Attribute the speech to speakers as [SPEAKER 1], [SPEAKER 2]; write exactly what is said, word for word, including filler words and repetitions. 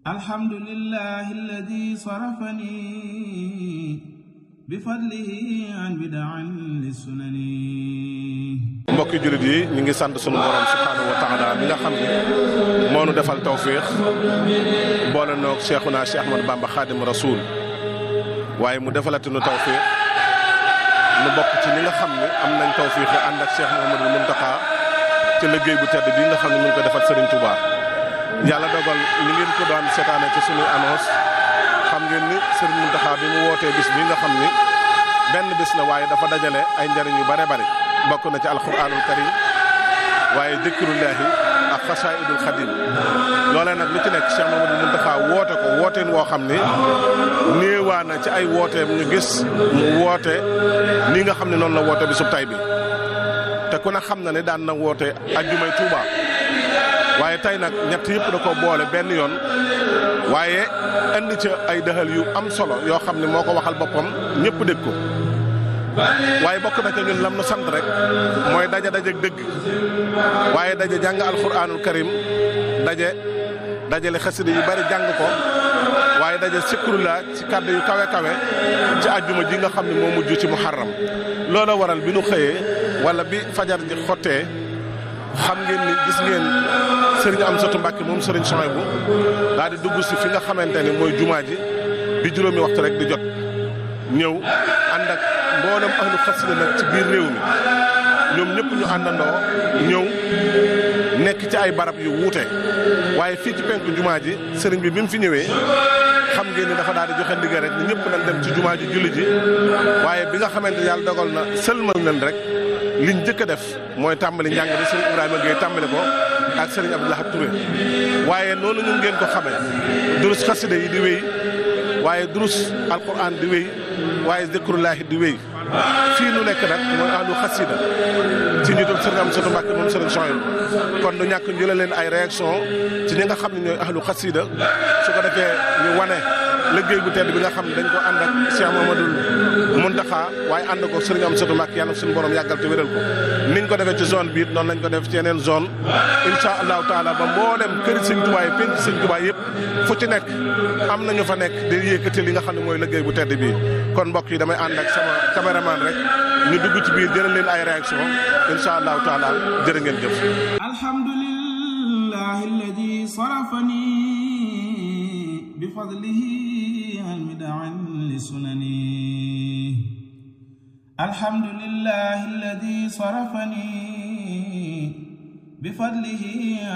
[SPEAKER 1] الحمد لله الذي صرفني بفضله عن بدع للسنن.
[SPEAKER 2] mbokki jullit yi ñu ngi sant sunu borom subhanahu wa taala mi nga xam ne moo nu defal tawfiix boole noog Cheikhuna Cheikh Ahmadou Bamba Khadim Rasoul waaye mu defalati nu tawfiix nu bokk ci ñi nga xam ne am nañ tawfiix yi ànd ak Cheikh Mouhamadou Mountakha ci liggéey bu tedd bi nga xam ne mu ngi ko defal Serigne Touba. yàlla dogal li ngeen ko daan seetaane ci sunuy annonce xam ngeen ni Serigne Mountakha bi mu wootee bis bi nga xam ni benn bis la waaye dafa dajale ay njariñ yu bare bare bokk na ci alquranul karim waaye dikrullahi ak xasaidul xadim loolee nag lu ci nekk Cheikh Mouhamadou Mountakha woote ko wooteen woo xam ni néewaa na ci ay wooteem ñu gis mu woote ni nga xam ne noonu la woote bisub tay bi te ku ne xam na ne daan na woote ajjumay Tuuba waaye tey nag ñett yëpp da ko boole benn yoon waaye indi ca ay dëxal yu am solo yoo xam ne moo ko waxal boppam ñëpp dégg ko waaye bokk na ca ñun lam nu sant rek mooy daje daje dëgg waaye daje jàng alquranul karim daje dajale xasida yu bari jàng ko waaye daje sikrullah ci kàddu yu kawe kawe ci àjjuma ji nga xam ne moo mujj ci muharram loola waral bi nu xëyee wala bi fajar ji xottee xam ngeen ni gis ngeen sëriñ Amsatu Mbàkke moom sëriñ Souhaïbou daal di dugg si fi nga xamante ni mooy jumaa ji bi juróomi waxtu rek di jot ñëw ànd ak mboolem ahlu xasida nag ci biir réew mi ñoom ñëpp ñu àndandoo ñëw nekk ci ay barab yu wuute waaye fii ci penku jumaa ji sëriñ bi bi mu fi ñëwee xam ngeen ni dafa daal di joxe ndigal rek ni ñëpp nañ dem ci jumaa ji julli ji waaye bi nga xamante yàlla dogal na sëlmal nañ rek liñ njëkk a def mooy tàmbali njàng bi sëriñ Ibrahima Gueye tàmbali ko ak sëriñ Abdou Lahad Touré waaye noonu ñu ngeen ko xamee durus xasida yi di wéy waaye durus alquran di wéy waaye zikrullahi di wéy fii nu nekk nag mooy ahlu xasida ci njiitul sëriñ Amsatu Mbàkke moom sëriñ Souhaïbou kon du ñàkk ñu leen ay réaction ci ñi nga xam ne ñooy ahlu xasida su ko defee ñu wane liggéey bu tedd bi nga xam ne dañ ko ànd ak Cheikh Mouhamadou Mountakha waaye ànd ko sëriñ Amsatu Mbàkke yàlla suñu borom yàggal te wéral ko niñ ko defee ci zone biir noonu lañ ko def ci yeneen zone insha allahu taala ba mboolem këri sëñ Tuubaa yi penc sëñ Tuubaa yëpp fu ci nekk am nañu fa nekk di yëkkati li nga xam ne mooy liggéey bu tedd bii kon mbokk yi damay ànd ak sama caméraman rek ñu dugg ci biir jëral leen ay réaction insha allahu taala jërë ngeen jëf
[SPEAKER 1] alhamdulillahi alladi sarafani bi fadlihi an mid'an li sunani alhamdulillahi alladi sarafani bi fadlihi